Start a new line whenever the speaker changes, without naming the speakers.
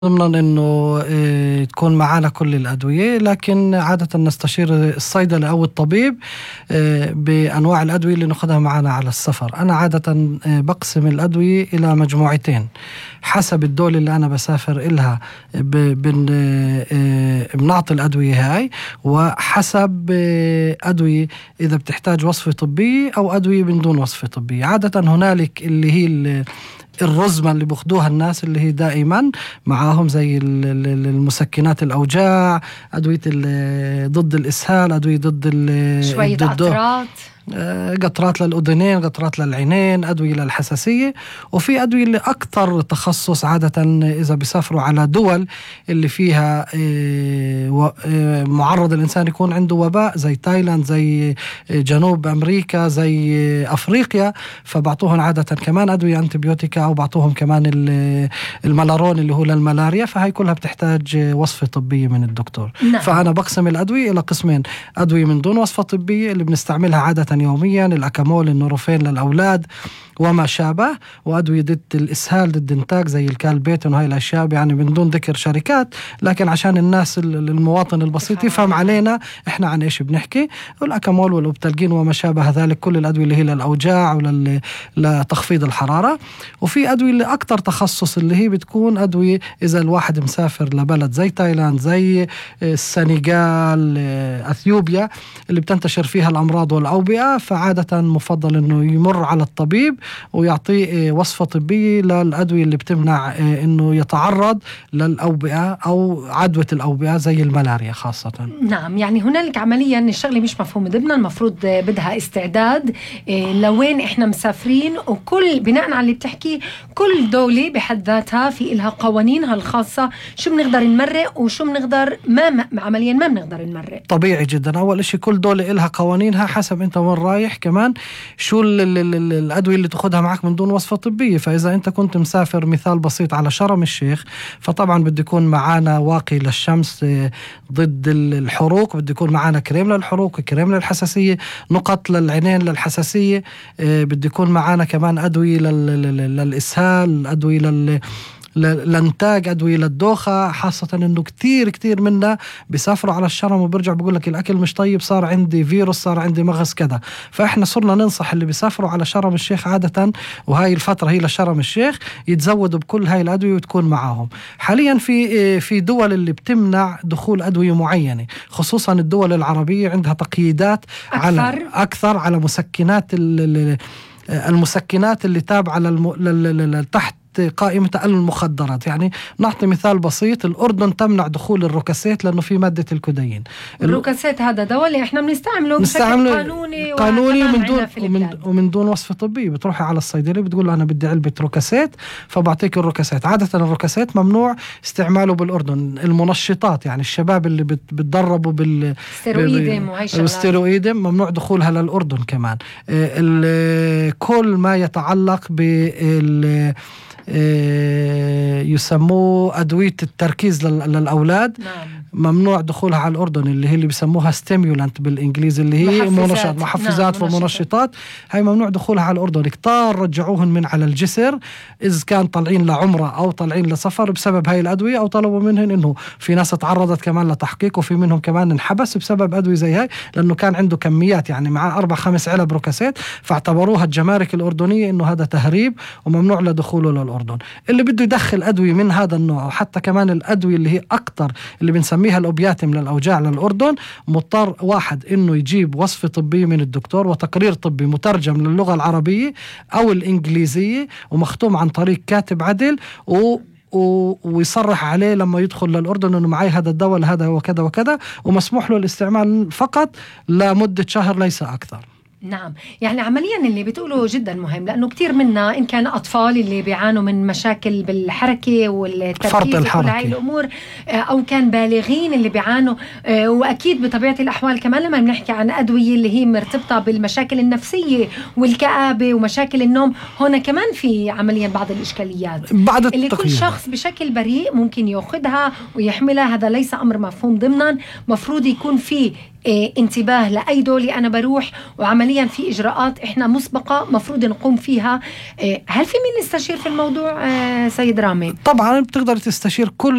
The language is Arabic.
ضمن انه تكون معنا كل الادويه، لكن عاده نستشير الصيدلي او الطبيب بانواع الادويه اللي ناخذها معنا على السفر. انا عاده بقسم الادويه الى مجموعتين حسب الدولة اللي انا بسافر إلها. بنعطي الادويه هاي وحسب ادويه اذا بتحتاج وصفه طبيه او ادويه من دون وصفه طبيه. عاده هنالك اللي هي الرزمة اللي بياخدوها الناس اللي هي دائما معاهم زي المسكنات الأوجاع، أدوية ضد الإسهال، أدوية ضد
شوية
قطرات للأذنين، قطرات للعينين، أدوية للحساسية. وفي أدوية اللي أكثر تخصص عادة إذا بيسافروا على دول اللي فيها معرض الإنسان يكون عنده وباء زي تايلاند، زي جنوب أمريكا، زي أفريقيا، فبعطوهم عادة كمان أدوية أنتبيوتيكا أو بعطوهم كمان الملارون اللي هو للملاريا. فهي كلها بتحتاج وصفة طبية من الدكتور.
نعم.
فأنا بقسم الأدوية إلى قسمين: أدوية من دون وصفة طبية اللي بنستعملها عادة يوميا، الأكامول، النوروفين للأولاد وما شابه، وأدوية ضد الإسهال، ضد إنتاج زي الكالبيتون وهي الأشياء، يعني من دون ذكر شركات، لكن عشان الناس المواطن البسيط يفهم علينا إحنا عن إيش بنحكي. والأكامول والأوبتالجين وما شابه ذلك، كل الأدوية اللي هي للأوجاع ولتخفيض الحرارة. وفي أدوية اللي أكتر تخصص اللي هي بتكون أدوية إذا الواحد مسافر لبلد زي تايلاند، زي السنغال، أثيوبيا، اللي بتنتشر فيها الأمراض والأوبئة، فعادة مفضل إنه يمر على الطبيب ويعطيه وصفة طبية للأدوية اللي بتمنع إنه يتعرض للأوبئة أو عدوى الأوبئة زي الملاريا خاصة.
نعم، يعني هنالك عمليا الشغلة مش مفهوم ضمن، المفروض بدها استعداد لوين إحنا مسافرين، وكل بناء على اللي بتحكي كل دولة بحد ذاتها في إلها قوانينها الخاصة، شو بنقدر نمرق وشو بنقدر عمليا ما بنقدر نمرق. طبيعي
جدا. أول إشي كل دولة إلها قوانينها حسب أنت وين رايح، كمان شو الأدوية اللي تأخذها معك من دون وصفة طبية. فإذا أنت كنت مسافر مثال بسيط على شرم الشيخ، فطبعا بده يكون معانا واقي للشمس ضد الحروق، بده يكون معانا كريم للحروق، كريم للحساسية، نقط للعينين للحساسية، بده يكون معانا كمان أدوية للإسهال، أدوية لانتاج، أدوية للدوخة، خاصة إنه كتير منا بيسافروا على الشرم وبرجع بقول لك الأكل مش طيب، صار عندي فيروس، صار عندي مغص كذا. فإحنا صرنا ننصح اللي بيسافروا على شرم الشيخ عادة، وهاي الفترة هي لشرم الشيخ، يتزودوا بكل هاي الأدوية وتكون معاهم. حاليا في دول اللي بتمنع دخول أدوية معينة، خصوصا الدول العربية عندها تقييدات أكثر على المسكنات اللي تابعة تحت قائمة المخدرات. يعني نعطي مثال بسيط: الأردن تمنع دخول الروكاسيت لأنه في مادة الكودايين.
الروكاسيت هذا دواء اللي احنا بنستعمله بشكل قانوني
ومن دون وصفة طبية. بتروحي على الصيدلي بتقول له أنا بدي علبة روكاسيت، فبعطيك الروكاسيت. عادة الروكاسيت ممنوع استعماله بالأردن. المنشطات، يعني الشباب اللي بتدربوا بالستيرويدم ممنوع دخولها للأردن كمان. كل ما يتعلق يسموه أدوية التركيز للأولاد،
نعم،
ممنوع دخولها على الأردن، اللي هي اللي بيسموها ستيمولانت بالإنجليزي، اللي هي محفزات
نعم،
ومنشطات. هاي ممنوع دخولها على الأردن. كتار رجعوهن من على الجسر إذا كان طالعين لعمرة أو طالعين لسفر بسبب هاي الأدوية، أو طلبوا منهن إنه في ناس تعرضت كمان لتحقيق، وفي منهم كمان انحبس بسبب أدوية زي هاي، لأنه كان عنده كميات، يعني معاه 4-5 علب روكاسيت، فاعتبروها الجمارك الأردنية إنه هذا تهريب وممنوع لدخوله للأردن. اللي بده يدخل أدوية من هذا النوع، وحتى كمان الأدوية اللي هي أكتر اللي بنسميها الأوبياتم للأوجاع للأردن، مضطر واحد إنه يجيب وصفة طبية من الدكتور وتقرير طبي مترجم للغة العربية أو الإنجليزية ومختوم عن طريق كاتب عدل، ويصرح عليه لما يدخل للأردن إنه معي هذا الدواء هذا وكذا وكذا، ومسموح له الاستعمال فقط لمدة شهر ليس أكثر.
نعم، يعني عمليا اللي بتقوله جدا مهم، لأنه كتير منا إن كان أطفال اللي بيعانوا من مشاكل بالحركة والتركيز وكل هاي الأمور، أو كان بالغين اللي بيعانوا، وأكيد بطبيعة الأحوال كمان لما بنحكي عن أدوية اللي هي مرتبطة بالمشاكل النفسية والكآبة ومشاكل النوم، هنا كمان في عمليا بعض الإشكاليات اللي كل شخص بشكل بريء ممكن يأخذها ويحملها. هذا ليس أمر مفهوم ضمنا، مفروض يكون في انتباه لأي دولة أنا بروح، وعمليا في إجراءات إحنا مسبقة مفروض نقوم فيها. هل في مين نستشير في الموضوع سيد رامي؟
طبعا بتقدر تستشير كل